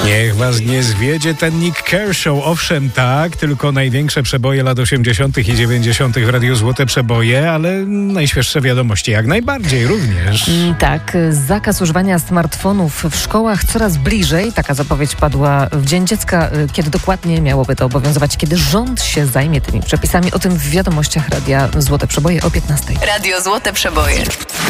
Niech was nie zwiedzie ten Nick Kershaw. Owszem, tak, tylko największe przeboje lat 80. i 90. w Radiu Złote Przeboje, ale najświeższe wiadomości jak najbardziej również. Tak, zakaz używania smartfonów w szkołach coraz bliżej. Taka zapowiedź padła w Dzień Dziecka. Kiedy dokładnie miałoby to obowiązywać? Kiedy rząd się zajmie tymi przepisami? O tym w wiadomościach Radia Złote Przeboje o 15:00. Radio Złote Przeboje.